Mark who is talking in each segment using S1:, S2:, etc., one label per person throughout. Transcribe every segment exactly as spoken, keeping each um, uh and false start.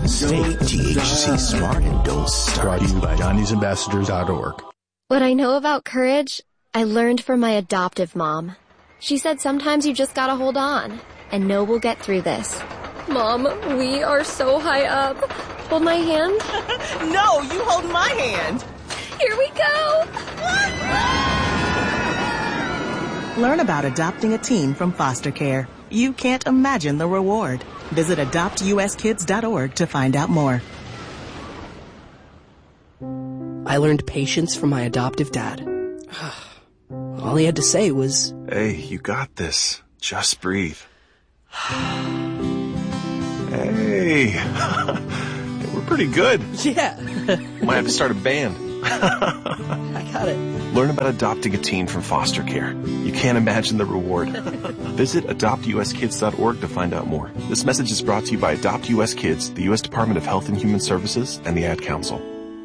S1: Stay T H C smart and don't start. Brought to you by Johnny's Ambassadors dot org.
S2: What I know about courage, I learned from my adoptive mom. She said sometimes you just gotta hold on and know we'll get through this. Mom, we are so high up. Hold my hand.
S3: No, you hold my hand.
S2: Here we go.
S3: Learn about adopting a teen from foster care. You can't imagine the reward. Visit adopt U S kids dot org to find out more.
S4: I learned patience from my adoptive dad. All he had to say was,
S5: "Hey, you got this. Just breathe." Hey, we're pretty good.
S4: Yeah.
S5: Might have to start a band.
S4: I got it.
S5: Learn about adopting a teen from foster care. You can't imagine the reward. Visit adopt U S kids dot org to find out more. This message is brought to you by Adopt U S Kids, the U S Department of Health and Human Services, and the Ad Council.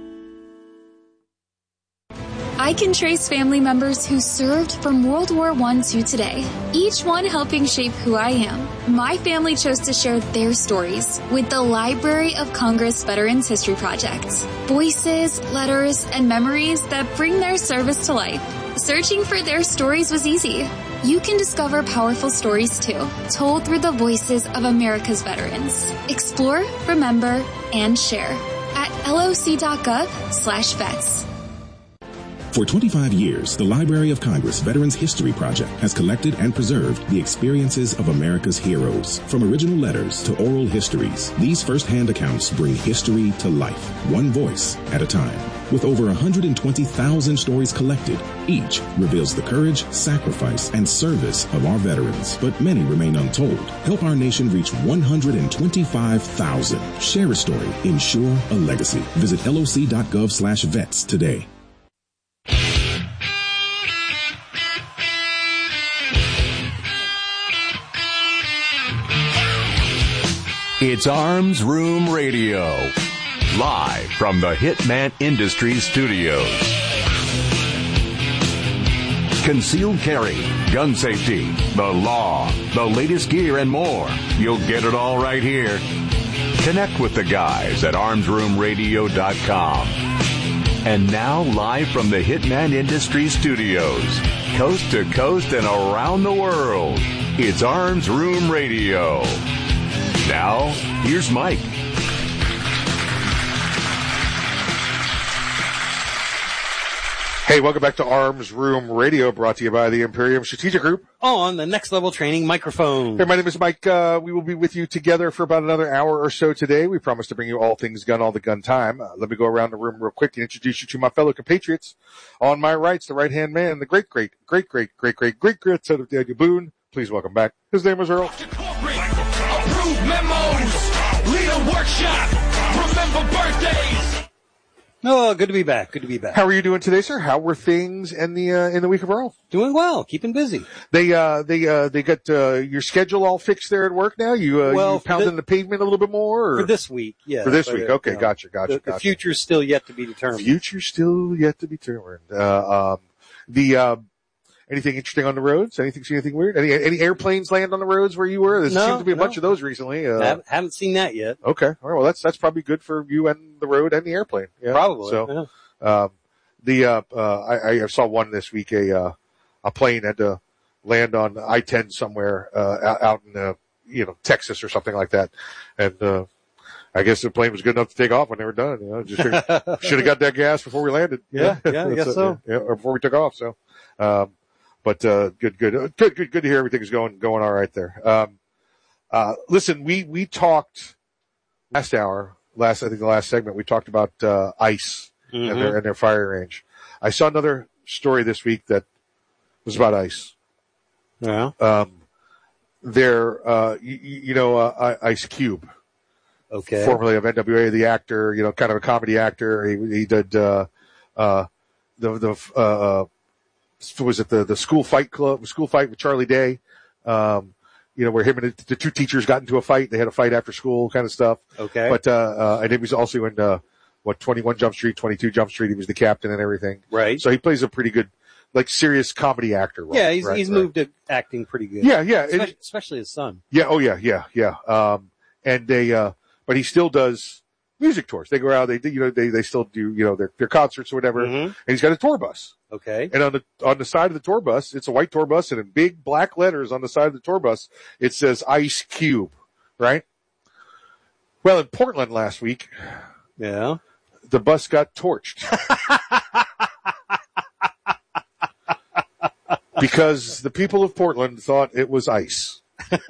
S6: I can trace family members who served from World War One to today, each one helping shape who I am. My family chose to share their stories with the Library of Congress Veterans History Project. Voices, letters, and memories that bring their service to life. Searching for their stories was easy. You can discover powerful stories too, told through the voices of America's veterans. Explore, remember, and share at loc.gov slash vets.
S7: For twenty-five years, the Library of Congress Veterans History Project has collected and preserved the experiences of America's heroes. From original letters to oral histories, these first-hand accounts bring history to life, one voice at a time. With over one hundred twenty thousand stories collected, each reveals the courage, sacrifice, and service of our veterans, but many remain untold. Help our nation reach one hundred twenty-five thousand. Share a story. Ensure a legacy. Visit loc.gov slash vets today.
S8: It's Arms Room Radio, live from the Hitman Industries studios. Concealed carry, gun safety, the law, the latest gear, and more. You'll get it all right here. Connect with the guys at arms room radio dot com. And now, live from the Hitman Industries studios, coast to coast and around the world, it's Arms Room Radio. Now, here's Mike.
S9: Hey, welcome back to Arms Room Radio, brought to you by the Imperium Strategic Group.
S10: On the Next Level Training microphone.
S9: Hey, my name is Mike. Uh, we will be with you together for about another hour or so today. We promise to bring you all things gun, all the gun time. Uh, let me go around the room real quick and introduce you to my fellow compatriots. On my right's the right-hand man, the great, great, great, great, great, great, great, great son of Daniel Boone. Please welcome back. His name is Earl.
S11: Approved memos. Leader workshop. Remember birthdays.
S10: Oh, good to be back. Good to be back.
S9: How are you doing today, sir? How were things in the uh, in the week of Earl?
S10: Doing well. Keeping busy.
S9: They uh they uh they got uh, your schedule all fixed there at work now. You uh
S10: well,
S9: you pounding the, the pavement a little bit more or?
S10: For this week, yeah.
S9: For this
S10: but,
S9: week,
S10: uh,
S9: okay,
S10: you know,
S9: gotcha, gotcha,
S10: the,
S9: gotcha.
S10: The future's still yet to be determined.
S9: Future's still yet to be determined. Uh, um, the uh, anything interesting on the roads? Anything see anything weird? Any any airplanes land on the roads where you were? There
S10: no,
S9: seems to be a
S10: no.
S9: bunch of those recently. Uh,
S10: haven't, haven't seen that yet.
S9: Okay, all right. Well, that's that's probably good for you and the road and the airplane. Yeah.
S10: Probably.
S9: So,
S10: yeah.
S9: um, the uh, uh, I, I saw one this week. A uh, a plane had to land on I ten somewhere uh, out in uh, you know Texas or something like that, and uh, I guess the plane was good enough to take off when they were done. You know, just should have got that gas before we landed.
S10: Yeah, yeah, I guess
S9: it,
S10: so.
S9: Yeah, or before we took off. So, um, but uh, good, good, uh, good, good, good to hear everything is going going all right there. Um, uh, listen, we we talked last hour, last I think the last segment we talked about uh, ICE.
S10: Mm-hmm.
S9: And their and their fire range. I saw another story this week that was about ICE.
S10: Yeah.
S9: Um, their uh, you, you know, uh, Ice Cube.
S10: Okay.
S9: Formerly of N W A, the actor, you know, kind of a comedy actor. He he did uh, uh, the the uh, was it the the school fight club, school fight with Charlie Day. Um, you know, where him and the, the two teachers got into a fight. They had a fight after school, kind of stuff.
S10: Okay.
S9: But uh, uh, and he was also in. Uh, What, twenty-one Jump Street, twenty-two Jump Street. He was the captain and everything.
S10: Right.
S9: So he plays a pretty good, like, serious comedy actor role.
S10: Yeah, he's
S9: right,
S10: he's
S9: right.
S10: moved to acting pretty good.
S9: Yeah, yeah.
S10: Especially,
S9: it,
S10: especially his son.
S9: Yeah, oh yeah, yeah, yeah. Um, and they, uh, but he still does music tours. They go out, they do, you know, they, they still do, you know, their, their concerts or whatever.
S10: Mm-hmm.
S9: And he's got a tour bus.
S10: Okay.
S9: And on the, on the side of the tour bus, it's a white tour bus, and in big black letters on the side of the tour bus, it says Ice Cube, right? Well, in Portland last week,
S10: yeah,
S9: the bus got torched. Because the people of Portland thought it was ice.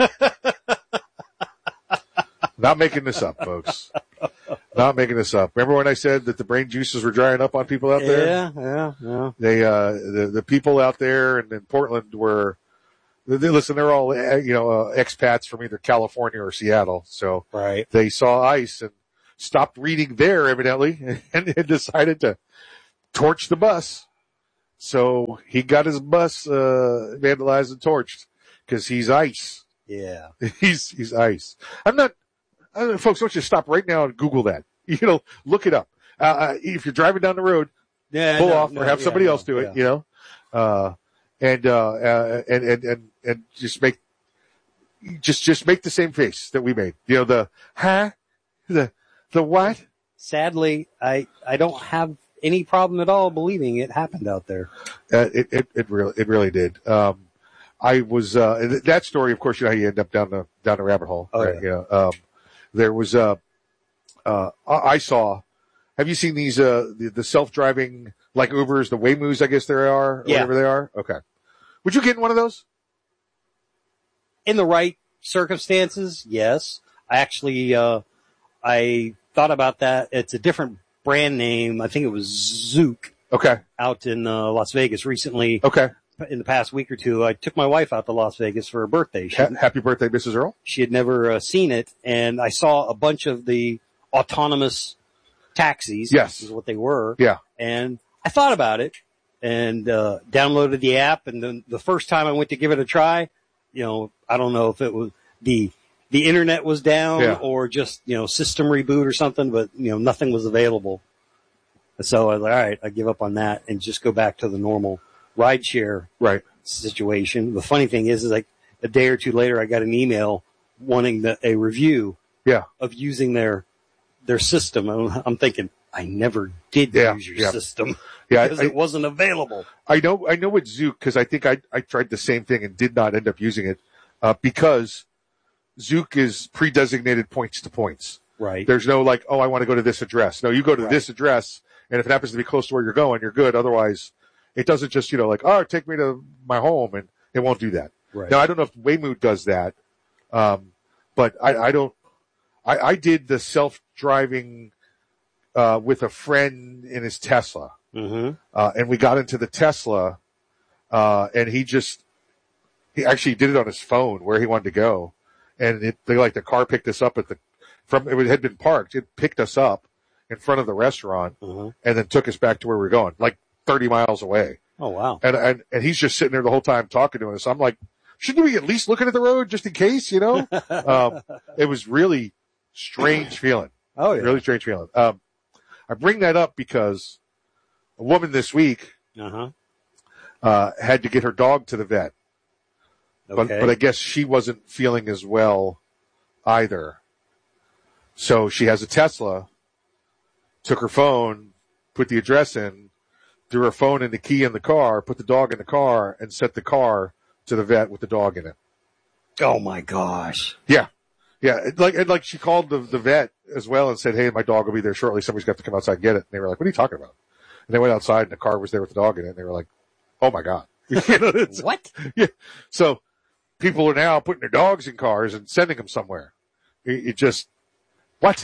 S9: Not making this up, folks. Not making this up. Remember when I said that the brain juices were drying up on people out there?
S10: Yeah, yeah, yeah.
S9: They, uh, the, the people out there in, in Portland were, they, listen, they're all, uh, you know, uh, expats from either California or Seattle. So
S10: right.
S9: They saw ice and stopped reading there, evidently, and, and decided to torch the bus. So he got his bus, uh, vandalized and torched because he's ice.
S10: Yeah.
S9: He's, he's ice. I'm not, I don't know, folks, I want you to stop right now and Google that. You know, look it up. Uh, if you're driving down the road,
S10: yeah,
S9: pull
S10: no,
S9: off
S10: no,
S9: or have
S10: yeah,
S9: somebody
S10: no,
S9: else do it,
S10: yeah.
S9: you know, uh, and, uh, uh, and, and, and, and just make, just, just make the same face that we made. You know, the, huh? The, the what?
S10: Sadly, I, I don't have any problem at all believing it happened out there.
S9: Uh, it, it, it really, it really did. Um, I was, uh, that story, of course, you know how you end up down the, down the rabbit hole.
S10: Oh,
S9: right?
S10: yeah.
S9: You know, um, there was, uh, uh, I saw, have you seen these, uh, the, the self-driving, like Ubers, the Waymoos, I guess there are, or
S10: Yeah.
S9: whatever they are? Okay. Would you get in one of those?
S10: In the right circumstances, yes. I actually, uh, I thought about that. It's a different brand name. I think it was Zook.
S9: Okay.
S10: Out in uh, Las Vegas recently.
S9: Okay.
S10: In the past week or two, I took my wife out to Las Vegas for her birthday. She,
S9: Ha- happy birthday, Missus Earl.
S10: She had never uh, seen it, and I saw a bunch of the autonomous taxis.
S9: Yes.
S10: Is what they were.
S9: Yeah.
S10: And I thought about it and uh, downloaded the app, and then the first time I went to give it a try, you know, I don't know if it was the the internet was down
S9: Yeah.
S10: or just, you know, system reboot or something, but, you know, nothing was available. So I was like, all right, I give up on that and just go back to the normal rideshare
S9: right.
S10: situation. The funny thing is, is like a day or two later, I got an email wanting the, a review
S9: yeah.
S10: of using their their system. I'm, I'm thinking, I never did
S9: Yeah,
S10: use your
S9: yeah.
S10: system
S9: Yeah,
S10: because
S9: I-
S10: it wasn't available.
S9: I know, I know it's Zook because I think I, I tried the same thing and did not end up using it, uh, because Zook is pre-designated points to points.
S10: Right.
S9: There's no like, oh, I want to go to this address. No, you go to
S10: Right.
S9: this address, and if it happens to be close to where you're going, you're good. Otherwise, it doesn't just, you know, like, oh, take me to my home, and it won't do that.
S10: Right.
S9: Now, I don't know if Waymo does that, um, but I, I don't. I, I did the self-driving uh, with a friend in his Tesla,
S10: Mm-hmm.
S9: uh, and we got into the Tesla, uh, and he just he actually did it on his phone where he wanted to go, and it they, like the car picked us up at the from it had been parked. It picked us up in front of the restaurant,
S10: Mm-hmm.
S9: and then took us back to where we were going, like thirty miles away.
S10: Oh, wow.
S9: And, and, and he's just sitting there the whole time talking to us. I'm like, shouldn't we at least looking at the road just in case, you know? um, it was really strange feeling.
S10: Oh, yeah.
S9: Really strange feeling. Um, I bring that up because a woman this week,
S10: Uh-huh.
S9: uh, had to get her dog to the vet, but,
S10: Okay.
S9: but I guess she wasn't feeling as well either. So she has a Tesla, took her phone, put the address in, threw her phone in the key in the car, put the dog in the car, and sent the car to the vet with the dog in it.
S10: Oh, my gosh.
S9: Yeah. Yeah. It, like, and like she called the, the vet as well and said, hey, my dog will be there shortly. Somebody's got to come outside and get it. And they were like, what are you talking about? And they went outside and the car was there with the dog in it. And they were like, oh my God. You know, it's-
S10: What?
S9: Yeah. So people are now putting their dogs in cars and sending them somewhere. It, it just, what?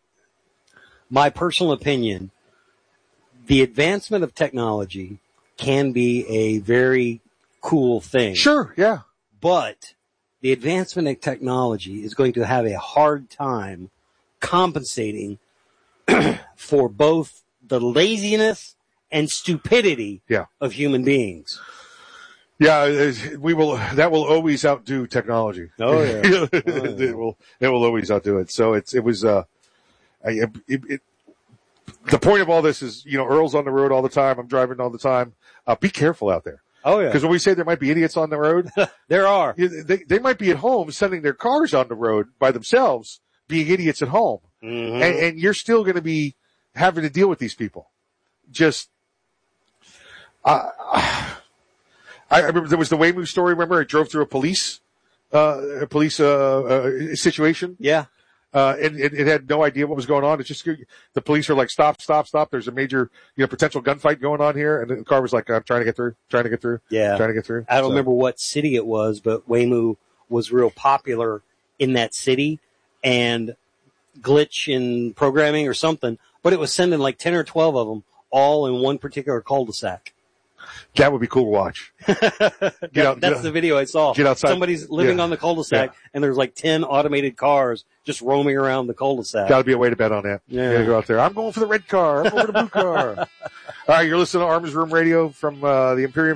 S10: My personal opinion, the advancement of technology can be a very cool thing.
S9: Sure. Yeah.
S10: But the advancement of technology is going to have a hard time compensating for both the laziness and stupidity
S9: Yeah.
S10: of human beings.
S9: Yeah, it- we will. That will always outdo technology.
S10: Oh, yeah. Oh, yeah.
S9: it will. It will always outdo it. So it's. It was. Uh, I, it, it, the point of all this is, you know, Earl's on the road all the time. I'm driving all the time. Uh, be careful out there.
S10: Oh, yeah.
S9: Because when we say there might be idiots on the road,
S10: there are.
S9: they they might be at home sending their cars on the road by themselves being idiots at home.
S10: Mm-hmm.
S9: And, and you're still going to be having to deal with these people. Just, uh, I remember there was the Waymo story. Remember, I drove through a police, uh, a police, uh, uh situation.
S10: Yeah.
S9: Uh, and it, it had no idea what was going on. It's just, the police are like, stop, stop, stop. There's a major, you know, potential gunfight going on here. And the car was like, I'm trying to get through, trying to get through.
S10: Yeah.
S9: Trying to get through.
S10: I don't
S9: So-
S10: remember what city it was, but Waymo was real popular in that city, and glitch in programming or something, but it was sending like ten or twelve of them all in one particular cul-de-sac.
S9: That would be cool to watch. Get out,
S10: That's
S9: get,
S10: the video I saw.
S9: Get outside.
S10: Somebody's living
S9: Yeah.
S10: on the cul-de-sac,
S9: Yeah.
S10: and there's like ten automated cars just roaming around the cul-de-sac.
S9: Got to be a way to bet on that.
S10: Yeah.
S9: You gotta go out there. I'm going for the red car. I'm going for the blue car. All right, you're listening to Arms Room Radio from uh, the Imperium